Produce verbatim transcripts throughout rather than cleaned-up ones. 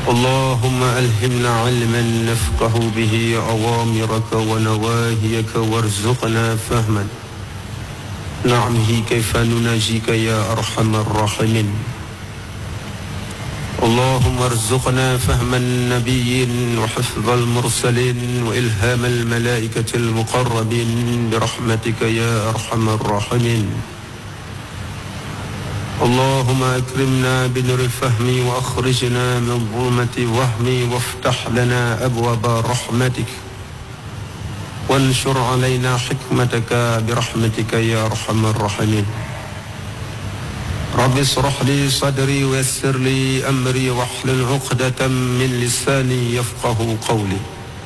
اللهم ألهمنا علما نفقه به أوامرك ونواهيك وارزقنا فهما نعمه كيف نناجيك يا أرحم الراحمين. اللهم ارزقنا فهم النبيين وحفظ المرسلين وإلهام الملائكة المقربين برحمتك يا أرحم الراحمين. اللهم أكرمنا بنور الفهم وأخرجنا من ظلمة الوهم وافتح لنا أبواب رحمتك وانشر علينا حكمتك برحمتك يا أرحم الراحمين. رب اشرح لي صدري ويسر لي أمري واحلل عقدة من لساني يفقه قولي.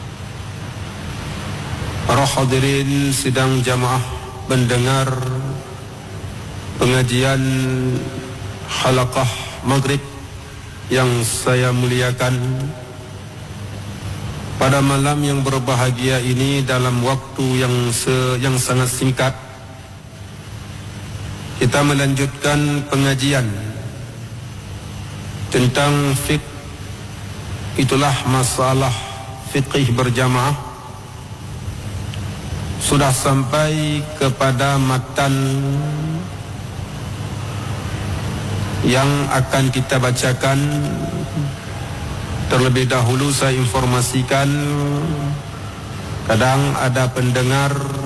Para hadirin sidang jamaah pendengar pengajian halaqah maghrib yang saya muliakan, pada malam yang berbahagia ini dalam waktu yang se yang sangat singkat kita melanjutkan pengajian tentang fiqh. Itulah masalah fiqh berjamaah. Sudah sampai kepada matan yang akan kita bacakan. Terlebih dahulu saya informasikan, kadang ada pendengar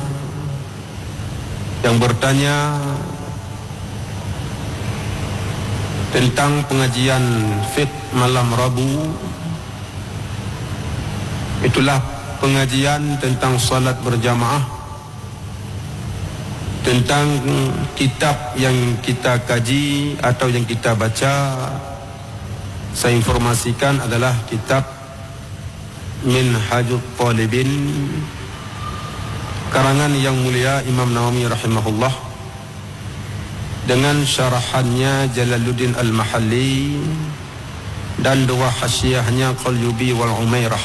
yang bertanya tentang pengajian fiqh malam Rabu. Itulah pengajian tentang salat berjamaah, tentang kitab yang kita kaji atau yang kita baca. Saya informasikan adalah kitab Minhajut Talibin karangan yang mulia Imam Nawawi rahimahullah, dengan syarahannya Jalaluddin Al-Mahalli dan dua hasyiahnya Qalyubi wal Umairah.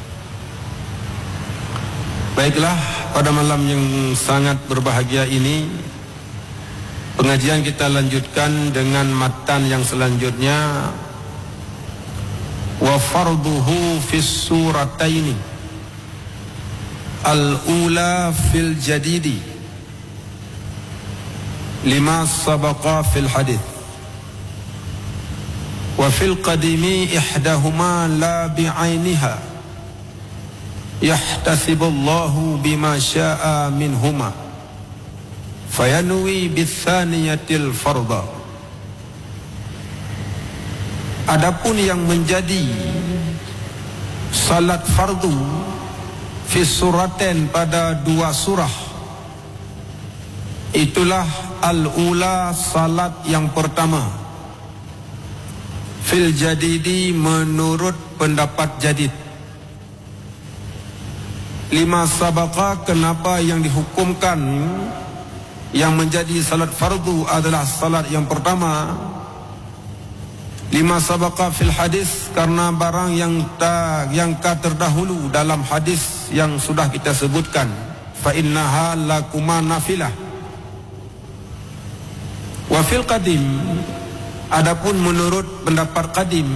Baiklah, pada malam yang sangat berbahagia ini pengajian kita lanjutkan dengan matan yang selanjutnya. Wa farduhu fis surataini al-ula fil jadidi lima sabaqa fil hadith wa fil qadimi ihdahuma la bi'ainiha yahtasibullahu bima sya'a minhuma fayanwi bitsaniyatil fardha. Adapun yang menjadi salat fardu fi suraten pada dua surah, itulah al-ula salat yang pertama fil jadidi menurut pendapat jadid. Lima sabaqa, kenapa yang dihukumkan yang menjadi salat fardu adalah salat yang pertama. Lima sabaqa fil hadis, karena barang yang ta, yang ka terdahulu dalam hadis yang sudah kita sebutkan, fa innaha lakuma nafilah. Wa fil qadim, adapun menurut pendapat qadim,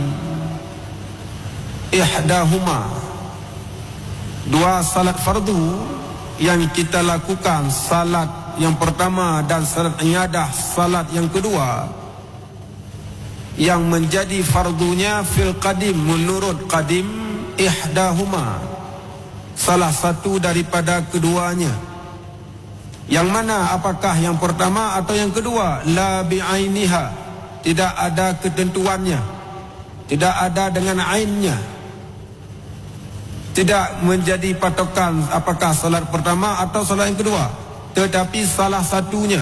ihdahuma, dua salat fardu yang kita lakukan, salat yang pertama dan salat iyadah salat yang kedua, yang menjadi fardunya fil qadim menurut qadim ihdahuma, salah satu daripada keduanya. Yang mana, apakah yang pertama atau yang kedua? La bi'ainiha, tidak ada ketentuannya, tidak ada dengan ainnya, tidak menjadi patokan apakah salat pertama atau salat yang kedua, tetapi salah satunya.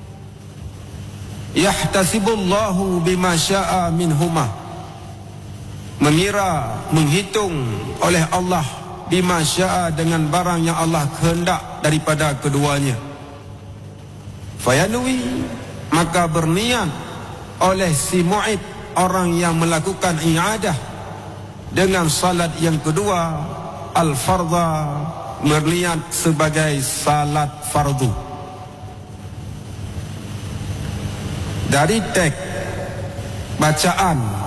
Yahtasibullahu bima sya'a minhuma, mengira, menghitung oleh Allah bima sya'a, dengan barang yang Allah kehendak daripada keduanya. Fayanwi, maka berniat oleh si mu'id, orang yang melakukan i'adah, dengan salat yang kedua al-fardha, berniat sebagai salat fardu. Dari teks bacaan